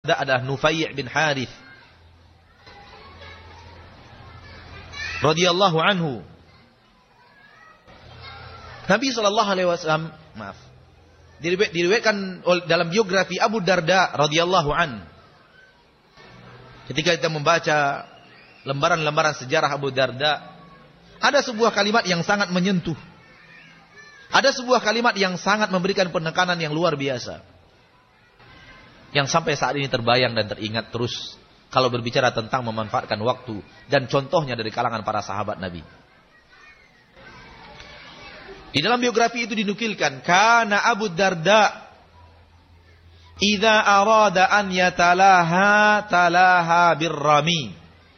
Darda adalah Nufai' bin Harith radhiyallahu anhu. Nabi SAW, diriwayatkan dalam biografi Abu Darda radhiyallahu an. Ketika kita membaca lembaran-lembaran sejarah Abu Darda, ada sebuah kalimat yang sangat menyentuh. Ada sebuah kalimat yang sangat memberikan penekanan yang luar biasa. Yang sampai saat ini terbayang dan teringat terus kalau berbicara tentang memanfaatkan waktu. Dan contohnya dari kalangan para sahabat Nabi. Di dalam biografi itu dinukilkan, kana Abu Darda idza arada an yatalaha talaha birrami.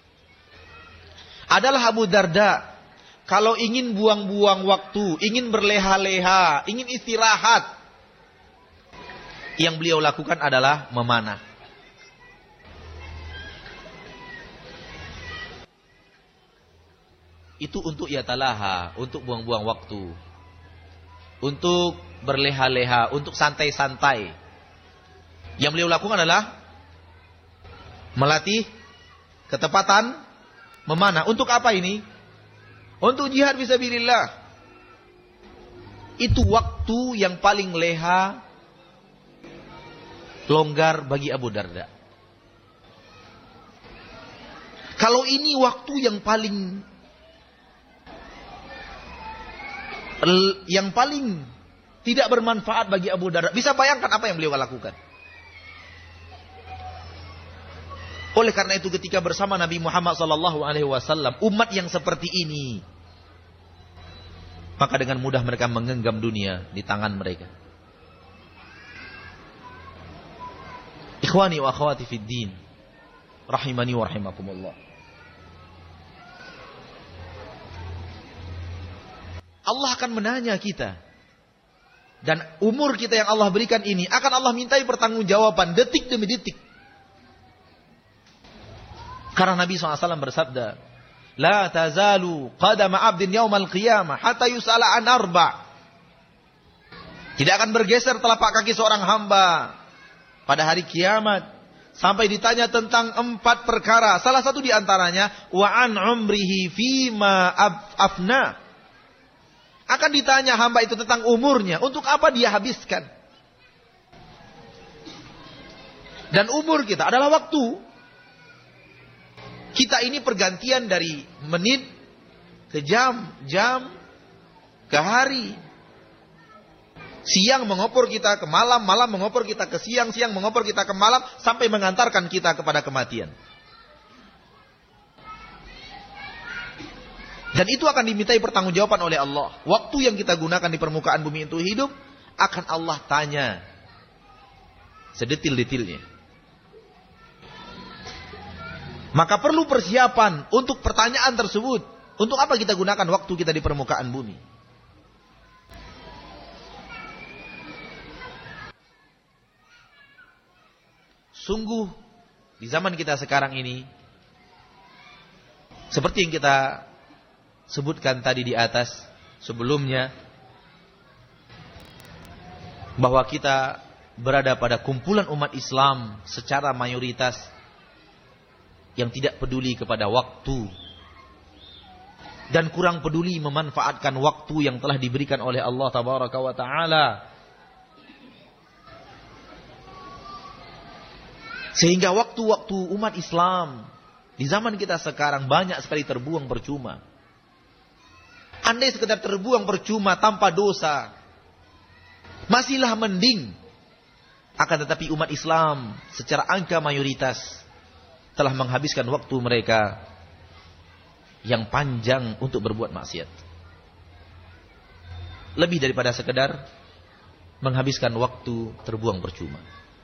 Adalah Abu Darda kalau ingin buang-buang waktu, ingin berleha-leha, ingin istirahat, yang beliau lakukan adalah memanah. Itu untuk yatalaha, untuk buang-buang waktu, untuk berleha-leha, untuk santai-santai. Yang beliau lakukan adalah melatih ketepatan memanah. Untuk apa ini? Untuk jihad fisabilillah. Itu waktu yang paling leha, longgar bagi Abu Darda. Kalau ini waktu yang paling tidak bermanfaat bagi Abu Darda. Bisa bayangkan apa yang beliau lakukan. Oleh karena itu ketika bersama Nabi Muhammad SAW, umat yang seperti ini, maka dengan mudah mereka menggenggam dunia di tangan mereka. Ikhwani wa akhwati fid din, rahimani wa rahimakumullah. Allah akan menanya kita. Dan umur kita yang Allah berikan ini akan Allah mintai pertanggungjawaban detik demi detik. Karena Nabi SAW bersabda, la tazalu qadama abdin yaumal qiyamah hatta yus'ala an arba'. Tidak akan bergeser telapak kaki seorang hamba pada hari kiamat sampai ditanya tentang 4 perkara. Salah satu di antaranya wa an umrihi fima afna. Akan ditanya hamba itu tentang umurnya, untuk apa dia habiskan. Dan umur kita adalah waktu. Kita ini pergantian dari menit ke jam, jam ke hari. Siang mengopor kita ke malam, malam mengopor kita ke siang, siang mengopor kita ke malam, sampai mengantarkan kita kepada kematian. Dan itu akan dimintai pertanggungjawaban oleh Allah. Waktu yang kita gunakan di permukaan bumi itu hidup, akan Allah tanya sedetil-detilnya. Maka perlu persiapan untuk pertanyaan tersebut. Untuk apa kita gunakan waktu kita di permukaan bumi? Sungguh di zaman kita sekarang ini, seperti yang kita sebutkan tadi di atas sebelumnya, bahwa kita berada pada kumpulan umat Islam secara mayoritas yang tidak peduli kepada waktu dan kurang peduli memanfaatkan waktu yang telah diberikan oleh Allah Tabaraka wa Ta'ala. Sehingga waktu-waktu umat Islam di zaman kita sekarang banyak sekali terbuang percuma. Andai sekedar terbuang percuma tanpa dosa, masihlah mending. Akan tetapi umat Islam secara angka mayoritas telah menghabiskan waktu mereka yang panjang untuk berbuat maksiat. Lebih daripada sekedar menghabiskan waktu terbuang percuma.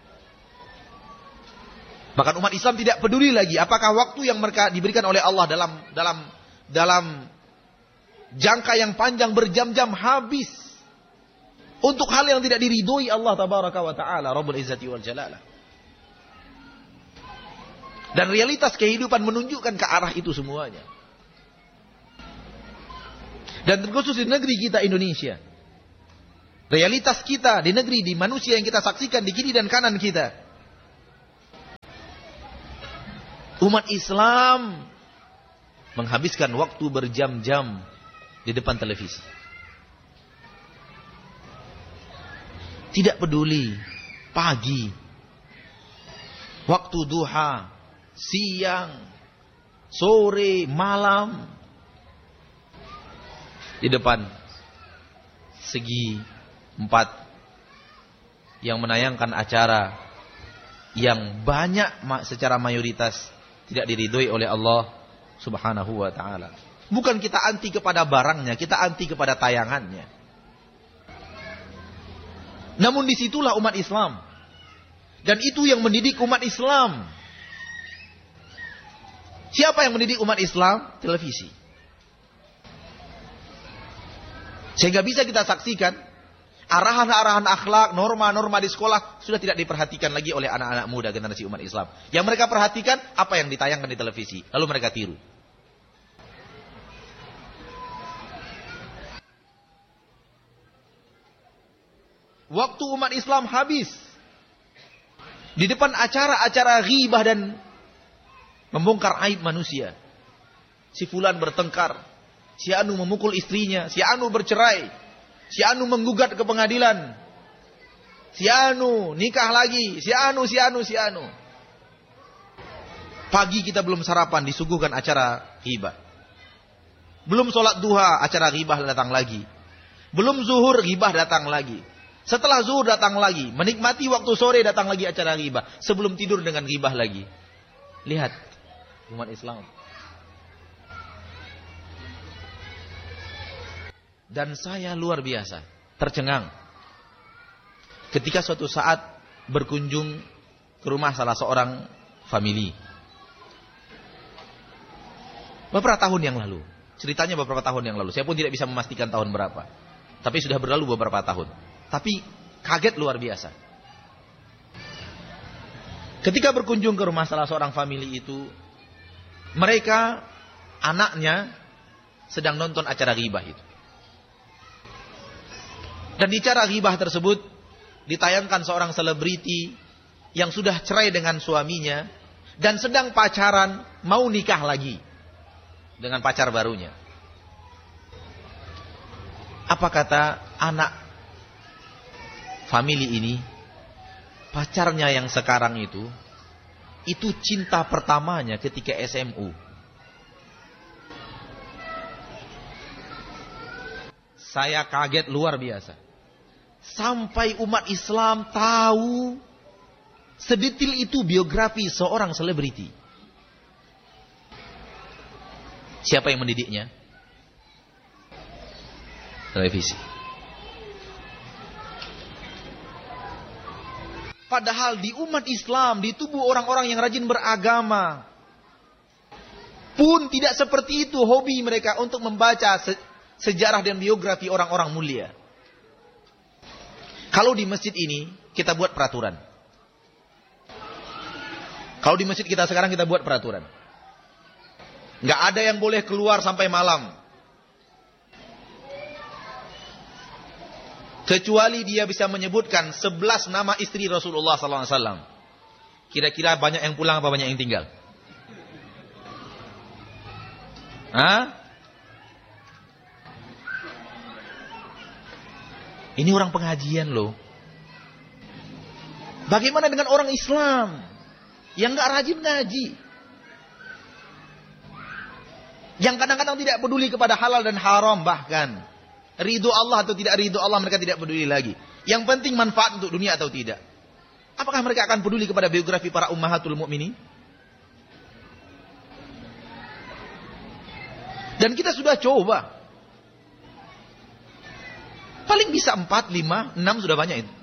Bahkan umat Islam tidak peduli lagi apakah waktu yang mereka diberikan oleh Allah dalam jangka yang panjang berjam-jam habis untuk hal yang tidak diridhoi Allah Tabaraka wa Ta'ala Rabbul Izzati wal Jalalah. Dan realitas kehidupan menunjukkan ke arah itu semuanya. Dan terkhusus di negeri kita Indonesia, realitas kita di negeri, di manusia yang kita saksikan di kiri dan kanan kita, Umat Islam menghabiskan waktu berjam-jam di depan televisi. Tidak peduli pagi, waktu duha, siang, sore, malam, di depan segi 4 yang menayangkan acara yang banyak secara mayoritas tidak diridhoi oleh Allah Subhanahu wa ta'ala. Bukan kita anti kepada barangnya, kita anti kepada tayangannya. Namun disitulah umat Islam. Dan itu yang mendidik umat Islam. Siapa yang mendidik umat Islam? Televisi. Sehingga bisa kita saksikan arahan-arahan akhlak, norma-norma di sekolah sudah tidak diperhatikan lagi oleh anak-anak muda generasi umat Islam. Yang mereka perhatikan apa yang ditayangkan di televisi, lalu mereka tiru. Waktu umat Islam habis di depan acara-acara ghibah dan membongkar aib manusia. Si fulan bertengkar, si anu memukul istrinya, si anu bercerai, si anu menggugat ke pengadilan, si anu nikah lagi, si anu. Pagi kita belum sarapan disuguhkan acara ghibah. Belum sholat duha, acara ghibah datang lagi. Belum zuhur, ghibah datang lagi. Setelah zuhur datang lagi, menikmati waktu sore datang lagi acara ghibah. Sebelum tidur dengan ghibah lagi. Lihat umat Islam. Dan saya luar biasa tercengang ketika suatu saat berkunjung ke rumah salah seorang famili. Beberapa tahun yang lalu. Ceritanya beberapa tahun yang lalu. Saya pun tidak bisa memastikan tahun berapa. Tapi sudah berlalu beberapa tahun. Tapi kaget luar biasa. Ketika berkunjung ke rumah salah seorang famili itu, mereka, anaknya sedang nonton acara ghibah itu. Dan di acara ghibah tersebut ditayangkan seorang selebriti yang sudah cerai dengan suaminya dan sedang pacaran, mau nikah lagi dengan pacar barunya. Apa kata anak famili ini? Pacarnya yang sekarang itu cinta pertamanya ketika SMU. Saya kaget luar biasa. Sampai umat Islam tahu sedetil itu biografi seorang selebriti. Siapa yang mendidiknya? Televisi. Padahal di umat Islam, di tubuh orang-orang yang rajin beragama, pun tidak seperti itu hobi mereka untuk membaca sejarah dan biografi orang-orang mulia. Kalau di masjid ini, kita buat peraturan. Kalau di masjid kita sekarang kita buat peraturan. Nggak ada yang boleh keluar sampai malam. Kecuali dia bisa menyebutkan 11 nama istri Rasulullah SAW. Kira-kira banyak yang pulang apa banyak yang tinggal? Hah? Ini orang pengajian loh. Bagaimana dengan orang Islam yang gak rajin ngaji? Yang kadang-kadang tidak peduli kepada halal dan haram bahkan. Ridho Allah atau tidak ridho Allah mereka tidak peduli lagi. Yang penting manfaat untuk dunia atau tidak. Apakah mereka akan peduli kepada biografi para ummahatul mukminin? Dan kita sudah coba. Paling bisa 4, 5, 6 sudah banyak itu.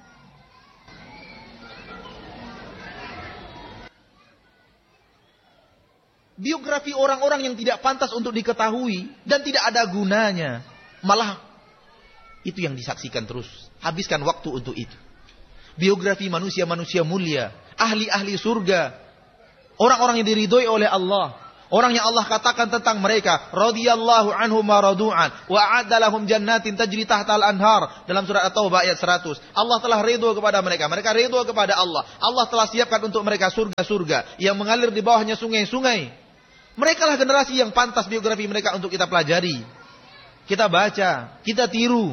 Biografi orang-orang yang tidak pantas untuk diketahui dan tidak ada gunanya. Malah itu yang disaksikan terus. Habiskan waktu untuk itu. Biografi manusia-manusia mulia, ahli-ahli surga, orang-orang yang diridhoi oleh Allah, Orang yang Allah katakan tentang mereka, radhiyallahu anhum wa radu'an wa a'adda lahum jannatin tajri tahtal anhar, dalam surat At-Taubah ayat 100. Allah telah ridho kepada mereka, mereka ridho kepada Allah. Allah telah siapkan untuk mereka surga-surga yang mengalir di bawahnya sungai-sungai. Mereka lah generasi yang pantas biografi mereka untuk kita pelajari, kita baca, kita tiru.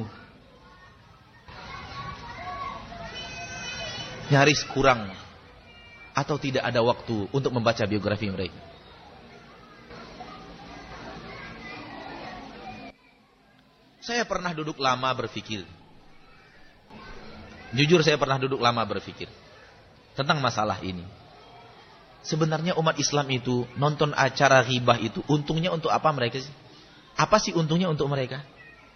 Nyaris kurang atau tidak ada waktu untuk membaca biografi mereka. Saya pernah duduk lama berpikir. Jujur saya pernah duduk lama berpikir tentang masalah ini. Sebenarnya umat Islam itu nonton acara ghibah itu untungnya untuk apa mereka sih? Apa sih untungnya untuk mereka?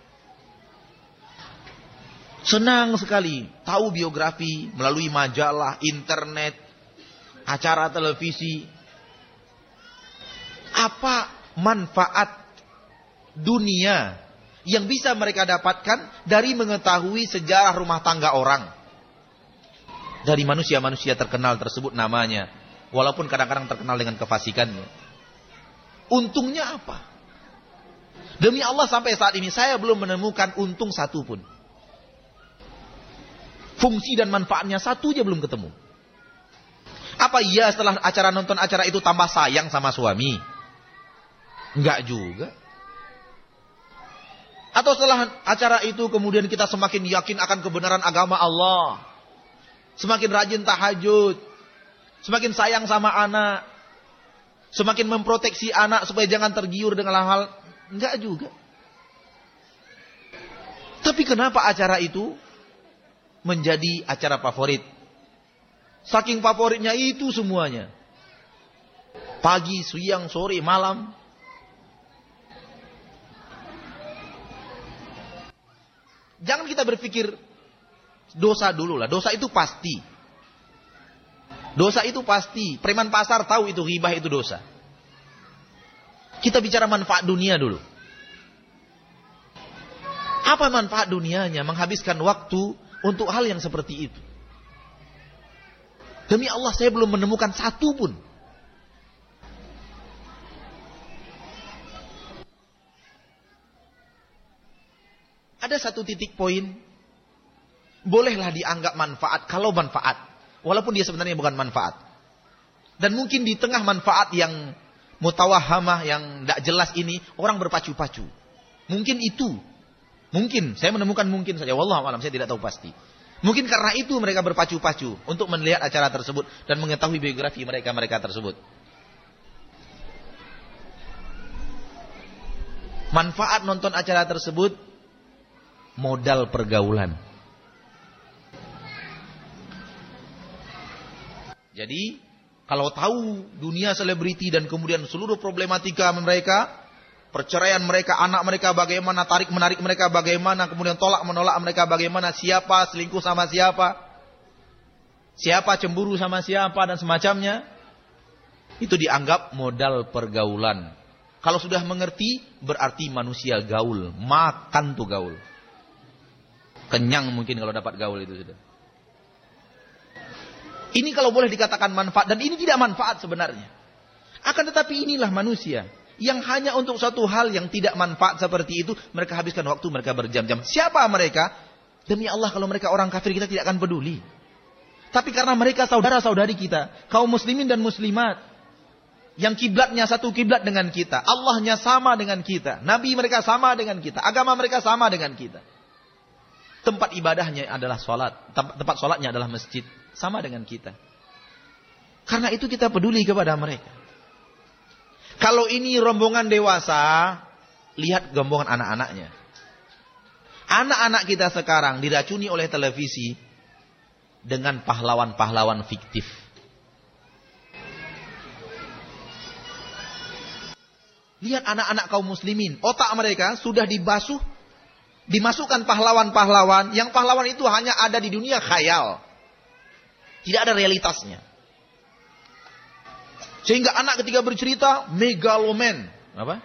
Senang sekali tahu biografi melalui majalah, internet, acara televisi. Apa manfaat dunia yang bisa mereka dapatkan dari mengetahui sejarah rumah tangga orang? Dari manusia-manusia terkenal tersebut namanya. Walaupun kadang-kadang terkenal dengan kefasikannya. Untungnya apa? Demi Allah sampai saat ini saya belum menemukan untung satu pun. Fungsi dan manfaatnya satu aja belum ketemu. Apa iya setelah nonton acara itu tambah sayang sama suami? Enggak juga. Atau setelah acara itu kemudian kita semakin yakin akan kebenaran agama Allah. Semakin rajin tahajud. Semakin sayang sama anak. Semakin memproteksi anak supaya jangan tergiur dengan hal-hal. Enggak juga. Tapi kenapa acara itu menjadi acara favorit? Saking favoritnya itu semuanya. Pagi, siang, sore, malam. Jangan kita berpikir dosa dulu lah. Dosa itu pasti. Dosa itu pasti. Preman pasar tahu itu ghibah itu dosa. Kita bicara manfaat dunia dulu. Apa manfaat dunianya? Menghabiskan waktu untuk hal yang seperti itu. Demi Allah saya belum menemukan satu pun. Ada satu titik poin, bolehlah dianggap manfaat kalau manfaat, walaupun dia sebenarnya bukan manfaat. Dan mungkin di tengah manfaat yang mutawahamah, yang tidak jelas ini, orang berpacu-pacu. Mungkin itu, mungkin, saya menemukan mungkin saja, wallahu a'lam, saya tidak tahu pasti. Mungkin karena itu mereka berpacu-pacu untuk melihat acara tersebut dan mengetahui biografi mereka tersebut. Manfaat nonton acara tersebut, modal pergaulan. Jadi, kalau tahu dunia selebriti dan kemudian seluruh problematika mereka, perceraian mereka, anak mereka bagaimana, tarik menarik mereka bagaimana, kemudian tolak menolak mereka bagaimana, siapa selingkuh sama siapa, siapa cemburu sama siapa dan semacamnya, itu dianggap modal pergaulan. Kalau sudah mengerti, berarti manusia gaul, makan tuh gaul. Kenyang mungkin kalau dapat gaul itu sudah. Ini kalau boleh dikatakan manfaat, dan ini tidak manfaat sebenarnya. Akan tetapi inilah manusia yang hanya untuk satu hal yang tidak manfaat seperti itu, mereka habiskan waktu mereka berjam-jam. Siapa mereka? Demi Allah kalau mereka orang kafir kita tidak akan peduli. Tapi karena mereka saudara-saudari kita, kaum muslimin dan muslimat, yang kiblatnya satu kiblat dengan kita, Allahnya sama dengan kita, Nabi mereka sama dengan kita, agama mereka sama dengan kita. Tempat ibadahnya adalah sholat, tempat sholatnya adalah masjid, sama dengan kita. Karena itu kita peduli kepada mereka. Kalau ini rombongan dewasa, lihat rombongan anak-anaknya. Anak-anak kita sekarang diracuni oleh televisi dengan pahlawan-pahlawan fiktif. Lihat anak-anak kaum muslimin, otak mereka sudah dibasuh, dimasukkan pahlawan-pahlawan, yang pahlawan itu hanya ada di dunia khayal. Tidak ada realitasnya. Sehingga anak ketika bercerita, megaloman. Apa?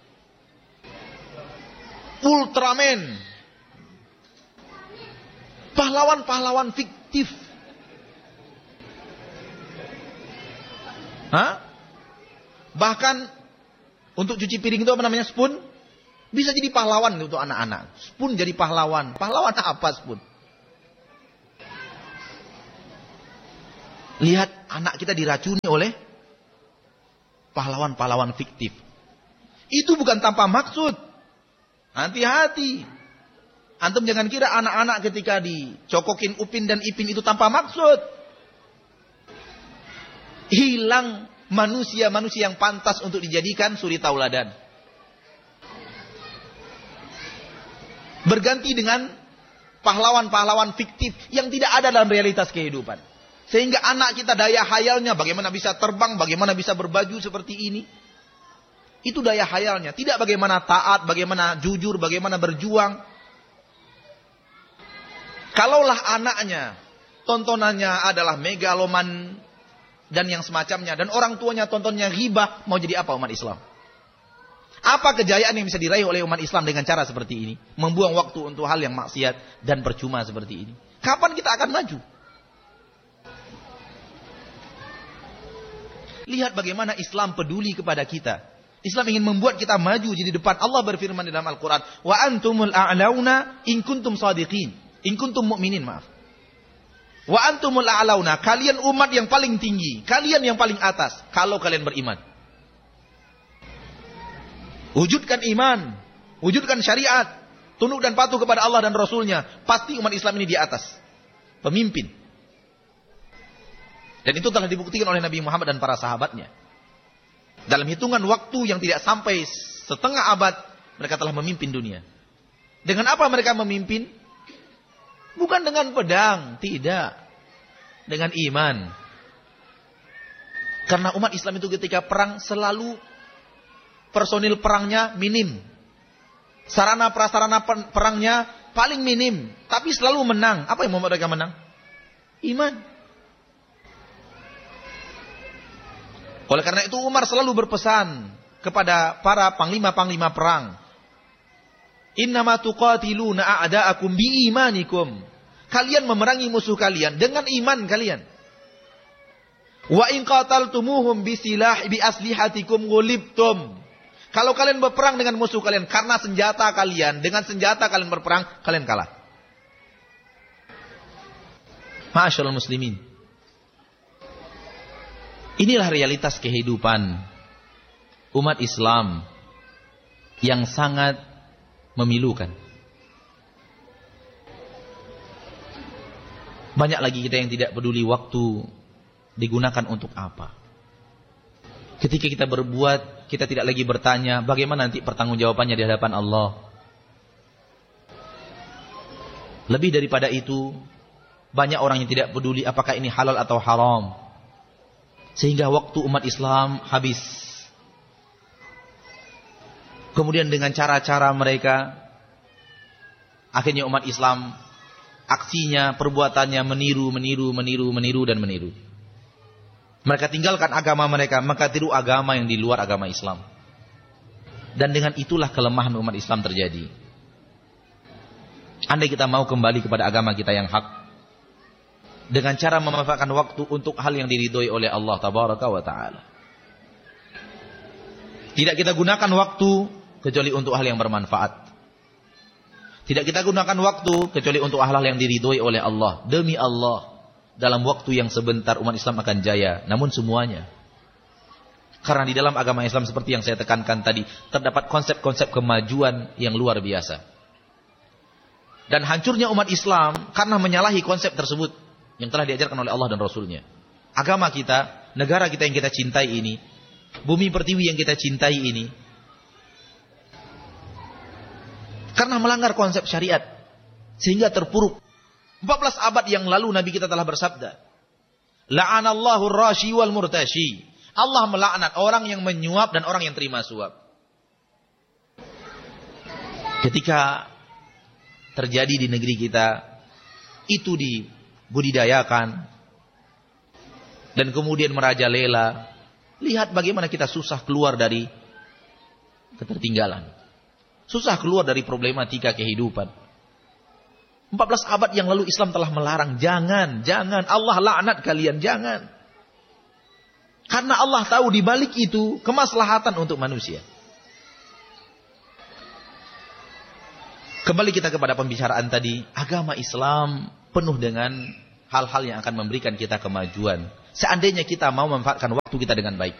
Ultraman. Pahlawan-pahlawan fiktif. Hah? Bahkan Untuk cuci piring itu apa namanya? Spoon. Bisa jadi pahlawan untuk anak-anak. Spoon jadi pahlawan. Pahlawan apa spoon? Lihat anak kita diracuni oleh pahlawan-pahlawan fiktif. Itu bukan tanpa maksud. Hati-hati. Antum jangan kira anak-anak ketika dicokokin Upin dan Ipin itu tanpa maksud. Hilang manusia-manusia yang pantas untuk dijadikan suri tauladan. Berganti dengan pahlawan-pahlawan fiktif yang tidak ada dalam realitas kehidupan. Sehingga anak kita daya hayalnya bagaimana bisa terbang, bagaimana bisa berbaju seperti ini. Itu daya hayalnya. Tidak bagaimana taat, bagaimana jujur, bagaimana berjuang. Kalaulah anaknya tontonannya adalah megaloman dan yang semacamnya, dan orang tuanya tontonnya ghibah, mau jadi apa umat Islam? Apa kejayaan yang bisa diraih oleh umat Islam dengan cara seperti ini? Membuang waktu untuk hal yang maksiat dan percuma seperti ini. Kapan kita akan maju? Lihat bagaimana Islam peduli kepada kita. Islam ingin membuat kita maju jadi depan. Allah berfirman di dalam Al-Quran, wa antumul a'launa in kuntum shadiqin, in kuntum mu'minin, maaf. Wa antumul a'launa, kalian umat yang paling tinggi, kalian yang paling atas kalau kalian beriman. Wujudkan iman, wujudkan syariat, tunduk dan patuh kepada Allah dan Rasulnya. Pasti umat Islam ini di atas, pemimpin. Dan itu telah dibuktikan oleh Nabi Muhammad dan para sahabatnya. Dalam hitungan waktu yang tidak sampai setengah abad, mereka telah memimpin dunia. Dengan apa mereka memimpin? Bukan dengan pedang, tidak. Dengan iman. Karena umat Islam itu ketika perang selalu personil perangnya minim. Sarana prasarana perangnya paling minim. Tapi selalu menang. Apa yang membuat mereka menang? Iman. Oleh karena itu Umar selalu berpesan kepada para panglima-panglima perang. Innama tuqatiluna a'da'akum biimanikum. Kalian memerangi musuh kalian dengan iman kalian. Wa in qataltumuhum bi aslihatikum gulibtum. Kalau kalian berperang dengan musuh kalian karena senjata kalian, dengan senjata kalian berperang, kalian kalah. Ma'asyiral muslimin. Inilah realitas kehidupan umat Islam yang sangat memilukan. Banyak lagi kita yang tidak peduli waktu digunakan untuk apa. Ketika kita berbuat, kita tidak lagi bertanya bagaimana nanti pertanggungjawabannya di hadapan Allah. Lebih daripada itu, banyak orang yang tidak peduli apakah ini halal atau haram. Sehingga waktu umat Islam habis. Kemudian dengan cara-cara mereka, akhirnya umat Islam aksinya, perbuatannya meniru. Mereka tinggalkan agama mereka, maka tiru agama yang di luar agama Islam. Dan dengan itulah kelemahan umat Islam terjadi. Andai kita mau kembali kepada agama kita yang hak, dengan cara memanfaatkan waktu untuk hal yang diridhoi oleh Allah Tabaraka wa Ta'ala. Tidak kita gunakan waktu kecuali untuk hal yang bermanfaat. Tidak kita gunakan waktu kecuali untuk hal-hal yang diridhoi oleh Allah. Demi Allah, dalam waktu yang sebentar umat Islam akan jaya. Namun semuanya. Karena di dalam agama Islam seperti yang saya tekankan tadi, terdapat konsep-konsep kemajuan yang luar biasa. Dan hancurnya umat Islam karena menyalahi konsep tersebut yang telah diajarkan oleh Allah dan Rasulnya. Agama kita, negara kita yang kita cintai ini, bumi pertiwi yang kita cintai ini, karena melanggar konsep syariat, sehingga terpuruk. 14 abad yang lalu Nabi kita telah bersabda, la'anallahu ar-rashi wal murtashi. Allah melaknat orang yang menyuap dan orang yang terima suap. Ketika terjadi di negeri kita, itu dibudidayakan dan kemudian merajalela. Lihat bagaimana kita susah keluar dari ketertinggalan, susah keluar dari problematika kehidupan. 14 abad yang lalu Islam telah melarang, jangan Allah laknat kalian, jangan. Karena Allah tahu di balik itu kemaslahatan untuk manusia. Kembali kita kepada pembicaraan tadi, agama Islam penuh dengan hal-hal yang akan memberikan kita kemajuan. Seandainya kita mau memanfaatkan waktu kita dengan baik.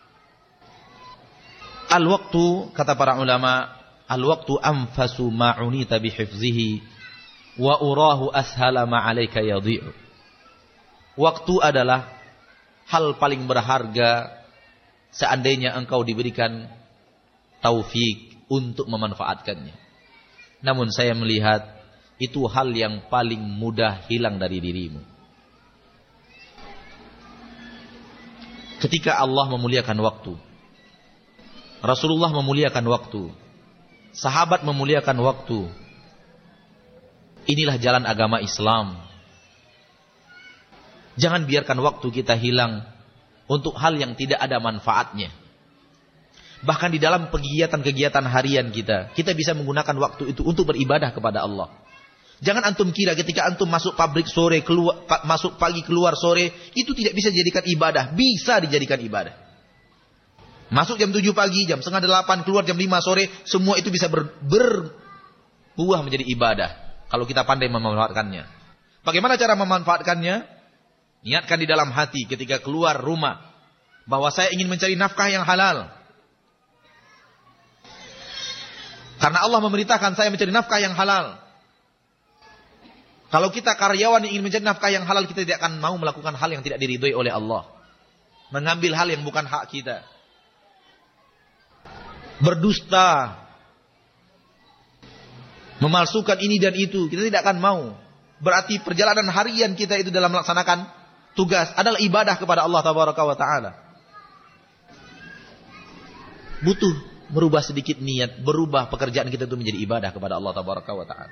Al-waktu, kata para ulama, al-waktu anfasu ma'unita bihifzihi wa urahu ashala ma'alaika yadhi'u. Waktu adalah hal paling berharga seandainya engkau diberikan taufik untuk memanfaatkannya. Namun saya melihat itu hal yang paling mudah hilang dari dirimu. Ketika Allah memuliakan waktu, Rasulullah memuliakan waktu, sahabat memuliakan waktu, inilah jalan agama Islam. Jangan biarkan waktu kita hilang untuk hal yang tidak ada manfaatnya. Bahkan di dalam kegiatan-kegiatan harian kita bisa menggunakan waktu itu untuk beribadah kepada Allah. Jangan antum kira ketika antum masuk pabrik sore, masuk pagi keluar sore, itu tidak bisa dijadikan ibadah. Bisa dijadikan ibadah. Masuk jam 7 pagi, jam setengah 8, keluar jam 5 sore, semua itu bisa berbuah menjadi ibadah. Kalau kita pandai memanfaatkannya. Bagaimana cara memanfaatkannya? Niatkan di dalam hati ketika keluar rumah, bahwa saya ingin mencari nafkah yang halal. Karena Allah memerintahkan saya mencari nafkah yang halal. Kalau kita karyawan yang ingin mencari nafkah yang halal, kita tidak akan mau melakukan hal yang tidak diridhoi oleh Allah. Mengambil hal yang bukan hak kita. Berdusta. Memalsukan ini dan itu. Kita tidak akan mau. Berarti perjalanan harian kita itu dalam melaksanakan tugas adalah ibadah kepada Allah Tabaraka wa Ta'ala. Butuh merubah sedikit niat, berubah pekerjaan kita itu menjadi ibadah kepada Allah Tabaraka wa Ta'ala.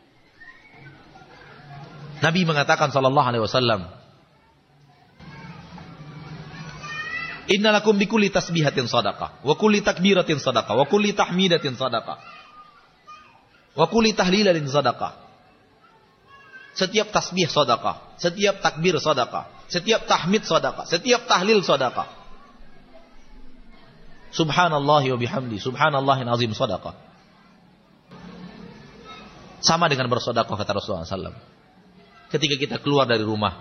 Nabi mengatakan sallallahu alaihi wasallam, "Innalakum bikulli tasbihatin shadaqah, wa kulli takbiratin shadaqah, wa kulli tahmidatin shadaqah, wa kulli tahlilatin shadaqah." Setiap tasbih shadaqah, setiap takbir shadaqah, setiap tahmid shadaqah, setiap tahlil shadaqah. Subhanallah wa bihamdi, subhanallahil azim shadaqah. Sama dengan bersedekah kata Rasulullah SAW. Ketika kita keluar dari rumah,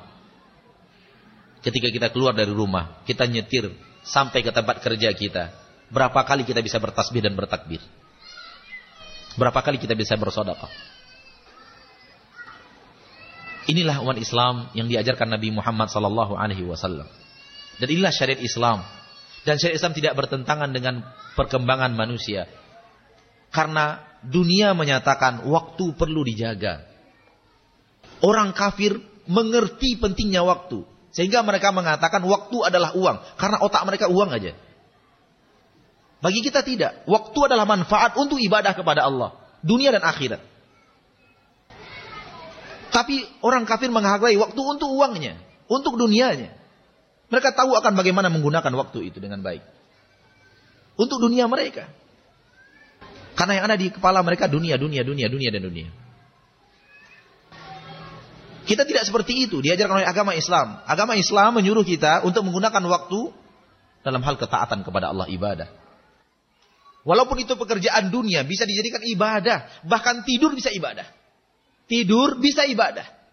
kita nyetir sampai ke tempat kerja kita, berapa kali kita bisa bertasbih dan bertakbir? Berapa kali kita bisa bersedekah? Inilah umat Islam yang diajarkan Nabi Muhammad SAW. Dan inilah syariat Islam. Dan syariat Islam tidak bertentangan dengan perkembangan manusia. Karena dunia menyatakan waktu perlu dijaga. Orang kafir mengerti pentingnya waktu. Sehingga mereka mengatakan waktu adalah uang. Karena otak mereka uang aja. Bagi kita tidak. Waktu adalah manfaat untuk ibadah kepada Allah. Dunia dan akhirat. Tapi orang kafir menghargai waktu untuk uangnya. Untuk dunianya. Mereka tahu akan bagaimana menggunakan waktu itu dengan baik. Untuk dunia mereka. Karena yang ada di kepala mereka dunia. Kita tidak seperti itu. Diajarkan oleh agama Islam. Agama Islam menyuruh kita untuk menggunakan waktu dalam hal ketaatan kepada Allah, ibadah. Walaupun itu pekerjaan dunia bisa dijadikan ibadah. Bahkan tidur bisa ibadah. Tidur bisa ibadah.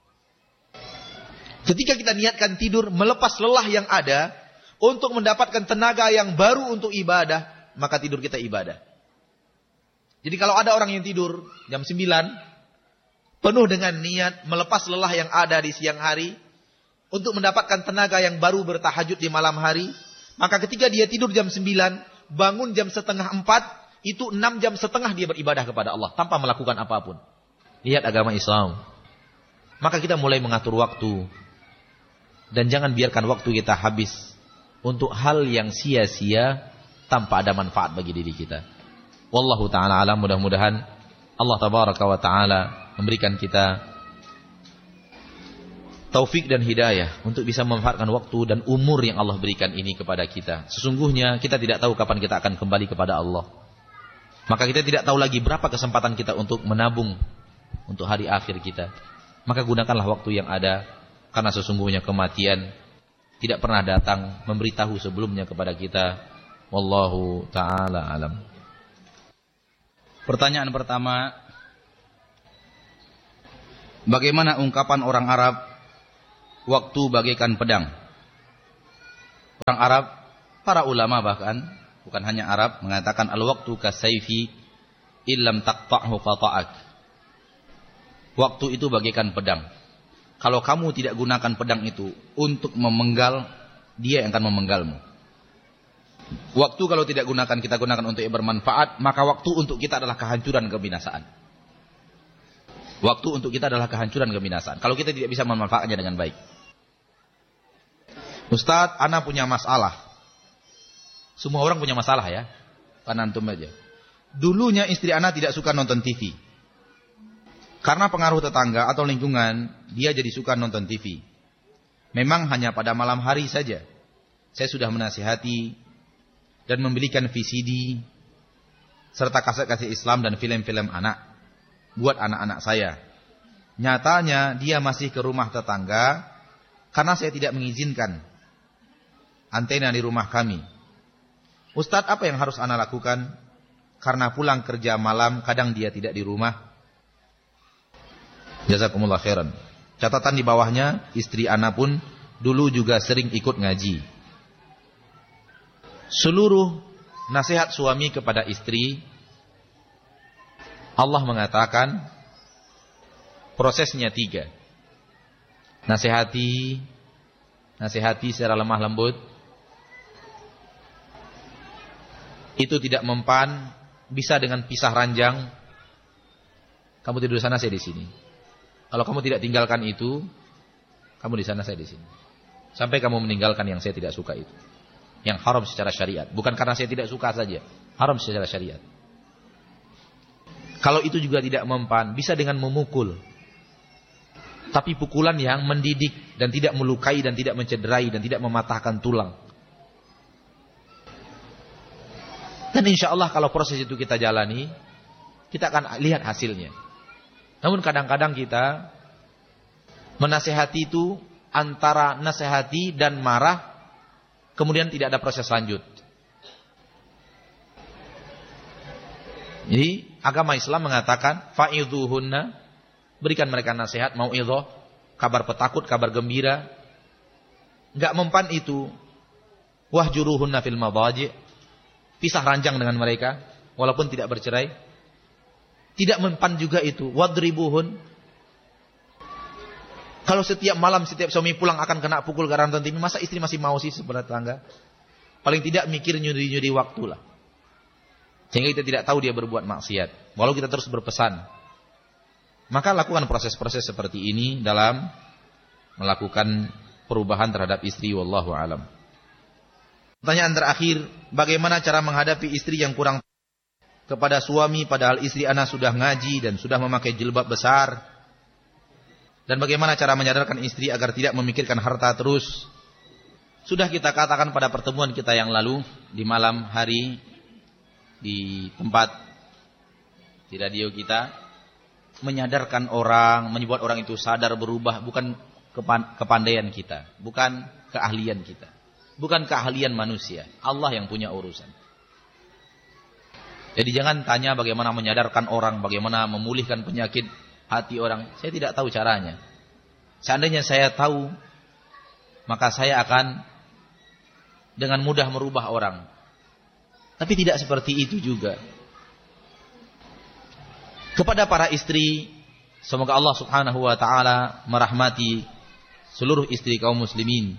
Ketika kita niatkan tidur, melepas lelah yang ada, untuk mendapatkan tenaga yang baru untuk ibadah, maka tidur kita ibadah. Jadi kalau ada orang yang tidur jam 9, penuh dengan niat, melepas lelah yang ada di siang hari, untuk mendapatkan tenaga yang baru bertahajud di malam hari, maka ketika dia tidur jam 9, bangun jam 3:30, itu 6 jam setengah dia beribadah kepada Allah, tanpa melakukan apapun. Lihat agama Islam. Maka kita mulai mengatur waktu. Dan jangan biarkan waktu kita habis untuk hal yang sia-sia tanpa ada manfaat bagi diri kita. Wallahu ta'ala alam, mudah-mudahan Allah tabaraka wa ta'ala memberikan kita taufik dan hidayah untuk bisa memanfaatkan waktu dan umur yang Allah berikan ini kepada kita. Sesungguhnya kita tidak tahu kapan kita akan kembali kepada Allah. Maka kita tidak tahu lagi berapa kesempatan kita untuk menabung untuk hari akhir kita. Maka gunakanlah waktu yang ada. Karena sesungguhnya kematian tidak pernah datang memberitahu sebelumnya kepada kita. Wallahu ta'ala alam. Pertanyaan pertama, Bagaimana ungkapan orang Arab, waktu bagaikan pedang? Orang Arab, para ulama bahkan, bukan hanya Arab, mengatakan al-waqtu kasayfi illam taqta'hu qata'ak. Waktu itu bagaikan pedang. Kalau kamu tidak gunakan pedang itu untuk memenggal, dia yang akan memenggalmu. Waktu kalau tidak kita gunakan untuk yang bermanfaat, maka waktu untuk kita adalah kehancuran, kebinasaan. Waktu untuk kita adalah kehancuran, kebinasaan. Kalau kita tidak bisa memanfaatkannya dengan baik. Ustadz, ana punya masalah. Semua orang punya masalah ya. Kan antum aja. Dulunya istri ana tidak suka nonton TV. Karena pengaruh tetangga atau lingkungan, dia jadi suka nonton TV. Memang hanya pada malam hari saja. Saya sudah menasihati dan membelikan VCD serta kaset-kaset Islam dan film-film anak buat anak-anak saya. Nyatanya dia masih ke rumah tetangga karena saya tidak mengizinkan antena di rumah kami. Ustadz, apa yang harus ana lakukan? Karena pulang kerja malam kadang dia tidak di rumah. Jazakumullah khairan. Catatan di bawahnya, istri ana pun dulu juga sering ikut ngaji. Seluruh nasihat suami kepada istri, Allah mengatakan prosesnya 3. Nasihati secara lemah lembut. Itu tidak mempan, bisa dengan pisah ranjang. Kamu tidur di sana, saya di sini. Kalau kamu tidak tinggalkan itu, kamu di sana, saya di sini. Sampai kamu meninggalkan yang saya tidak suka itu. Yang haram secara syariat. Bukan karena saya tidak suka saja. Haram secara syariat. Kalau itu juga tidak mempan, bisa dengan memukul. Tapi pukulan yang mendidik dan tidak melukai dan tidak mencederai dan tidak mematahkan tulang. Dan insya Allah kalau proses itu kita jalani, kita akan lihat hasilnya. Namun kadang-kadang kita menasehati itu antara nasihati dan marah, kemudian tidak ada proses lanjut. Jadi agama Islam mengatakan fa'idhuhunna, berikan mereka nasihat, mau'idhah, kabar petakut, kabar gembira. Enggak mempan itu. Wahjuruhunna fil madaji', pisah ranjang dengan mereka walaupun tidak bercerai. Tidak mempan juga itu. Wadribuhun. Kalau setiap malam, setiap suami pulang akan kena pukul karena nonton TV, masa istri masih mau sih sebelah tetangga? Paling tidak mikir nyuri-nyuri waktu lah. Sehingga kita tidak tahu dia berbuat maksiat. Walau kita terus berpesan. Maka lakukan proses-proses seperti ini dalam melakukan perubahan terhadap istri. Wallahu alam. Pertanyaan terakhir, bagaimana cara menghadapi istri yang kurang kepada suami padahal istri ana sudah ngaji dan sudah memakai jilbab besar? Dan bagaimana cara menyadarkan istri agar tidak memikirkan harta terus? Sudah kita katakan pada pertemuan kita yang lalu di malam hari di tempat di radio kita, menyadarkan orang, membuat orang itu sadar berubah, bukan kepandaian kita, bukan keahlian kita, bukan keahlian manusia. Allah yang punya urusan. Jadi jangan tanya bagaimana menyadarkan orang, bagaimana memulihkan penyakit hati orang. Saya tidak tahu caranya. Seandainya saya tahu, maka saya akan dengan mudah merubah orang. Tapi tidak seperti itu juga. Kepada para istri, semoga Allah Subhanahu wa taala merahmati seluruh istri kaum muslimin.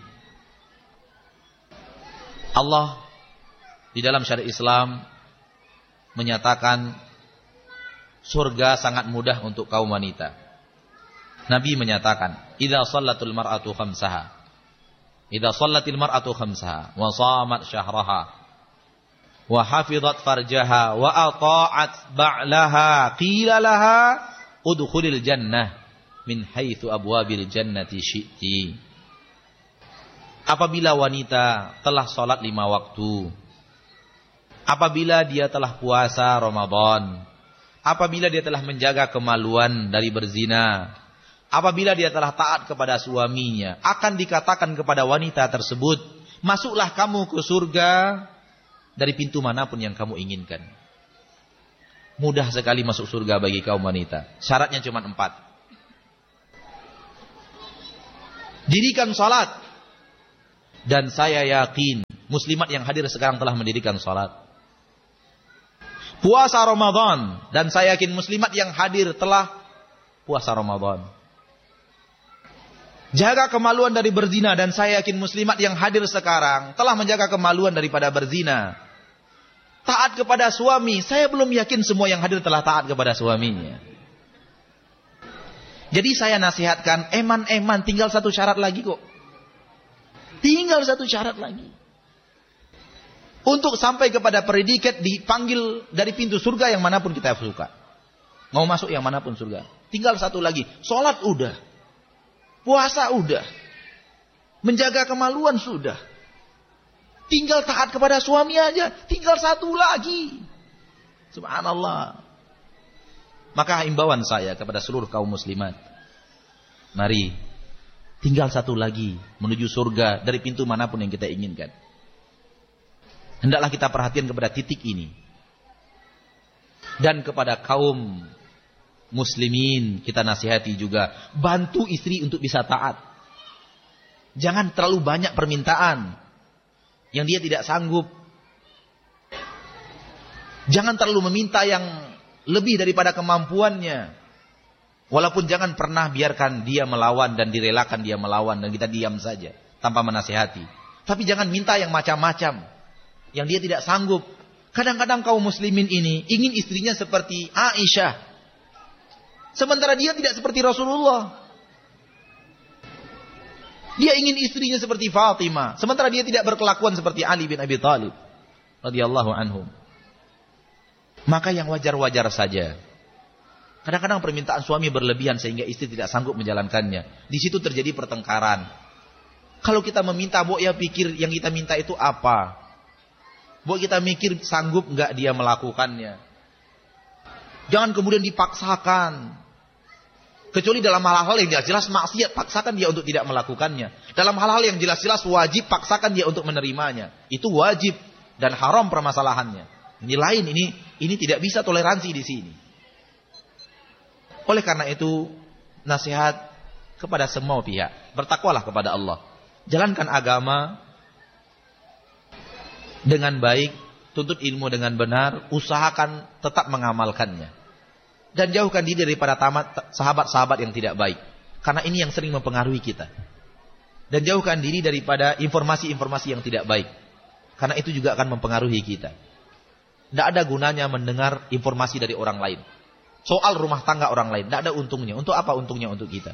Allah di dalam syariat Islam menyatakan surga sangat mudah untuk kaum wanita. Nabi menyatakan, "Idza shallatul mar'atu khamsaha." Idza shallatil mar'atu khamsaha wa shamat syahraha wa hafizat farjaha wa ata'at ba'laha qila laha udkhulil jannah min haitsu abwabil jannati syi'ti. Apabila wanita telah salat 5 waktu, apabila dia telah puasa Ramadan, apabila dia telah menjaga kemaluan dari berzina, apabila dia telah taat kepada suaminya, akan dikatakan kepada wanita tersebut, masuklah kamu ke surga dari pintu manapun yang kamu inginkan. Mudah sekali masuk surga bagi kaum wanita. Syaratnya cuma 4. Dirikan salat. Dan saya yakin muslimat yang hadir sekarang telah mendirikan salat. Puasa Ramadan, dan saya yakin muslimat yang hadir telah puasa Ramadan. Jaga kemaluan dari berzina, dan saya yakin muslimat yang hadir sekarang telah menjaga kemaluan daripada berzina. Taat kepada suami, saya belum yakin semua yang hadir telah taat kepada suaminya. Jadi saya nasihatkan, eman-eman, tinggal satu syarat lagi kok. Tinggal satu syarat lagi. Untuk sampai kepada predikat dipanggil dari pintu surga yang manapun kita suka. Mau masuk yang manapun surga. Tinggal satu lagi. Sholat udah. Puasa udah. Menjaga kemaluan sudah. Tinggal taat kepada suami aja. Tinggal satu lagi. Subhanallah. Maka himbauan saya kepada seluruh kaum muslimat. Mari. Tinggal satu lagi menuju surga dari pintu manapun yang kita inginkan. Hendaklah kita perhatian kepada titik ini. Dan kepada kaum muslimin kita nasihati juga. Bantu istri untuk bisa taat. Jangan terlalu banyak permintaan yang dia tidak sanggup. Jangan terlalu meminta yang lebih daripada kemampuannya. Walaupun jangan pernah biarkan dia melawan dan direlakan dia melawan dan kita diam saja tanpa menasihati. Tapi jangan minta yang macam-macam yang dia tidak sanggup. Kadang-kadang kaum muslimin ini ingin istrinya seperti Aisyah, sementara dia tidak seperti Rasulullah. Dia ingin istrinya seperti Fatimah, sementara dia tidak berkelakuan seperti Ali bin Abi Thalib radhiyallahu anhum. Maka yang wajar-wajar saja. Kadang-kadang permintaan suami berlebihan sehingga istri tidak sanggup menjalankannya. Di situ terjadi pertengkaran. Kalau kita meminta, Mbok ya pikir yang kita minta itu apa? Mbok kita mikir sanggup enggak dia melakukannya. Jangan kemudian dipaksakan. Kecuali dalam hal-hal yang jelas-jelas maksiat, paksakan dia untuk tidak melakukannya. Dalam hal-hal yang jelas-jelas wajib, paksakan dia untuk menerimanya. Itu wajib dan haram permasalahannya. Ini lain, ini tidak bisa toleransi di sini. Oleh karena itu, nasihat kepada semua pihak. Bertakwalah kepada Allah. Jalankan agama dengan baik. Tuntut ilmu dengan benar. Usahakan tetap mengamalkannya. Dan jauhkan diri daripada sahabat-sahabat yang tidak baik. Karena ini yang sering mempengaruhi kita. Dan jauhkan diri daripada informasi-informasi yang tidak baik. Karena itu juga akan mempengaruhi kita. Tidak ada gunanya mendengar informasi dari orang lain. Soal rumah tangga orang lain, tidak ada untungnya. Untuk apa untungnya untuk kita?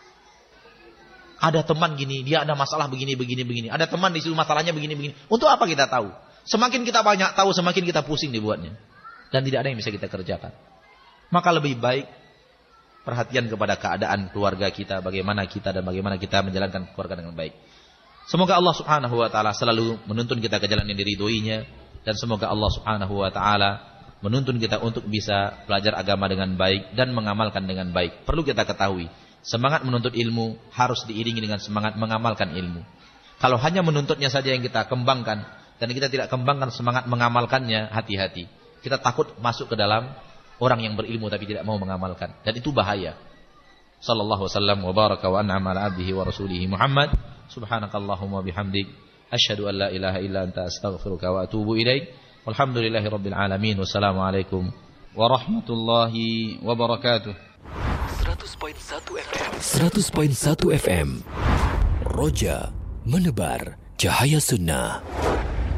Ada teman gini, dia ada masalah begini. Ada teman di situ masalahnya begini. Untuk apa kita tahu? Semakin kita banyak tahu, semakin kita pusing dibuatnya. Dan tidak ada yang bisa kita kerjakan. Maka lebih baik perhatian kepada keadaan keluarga kita, bagaimana kita dan bagaimana kita menjalankan keluarga dengan baik. Semoga Allah Subhanahu wa taala selalu menuntun kita ke jalan yang diridhoinya, dan semoga Allah Subhanahu wa taala menuntun kita untuk bisa belajar agama dengan baik dan mengamalkan dengan baik. Perlu kita ketahui, semangat menuntut ilmu harus diiringi dengan semangat mengamalkan ilmu. Kalau hanya menuntutnya saja yang kita kembangkan dan kita tidak kembangkan semangat mengamalkannya, hati-hati. Kita takut masuk ke dalam orang yang berilmu tapi tidak mau mengamalkan, dan itu bahaya. Sallallahu wasallam wa baraka wa an'ama ala abdihi wa rasulihi Muhammad. Subhanakallahumma bihamdik, asyhadu an la ilaha illa anta astaghfiruka wa atubu ilaik. Alhamdulillahi rabbil alamin. Wassalamualaikum warahmatullahi wabarakatuh. 100.1 FM. 100.1 FM. Roja menebar cahaya sunnah.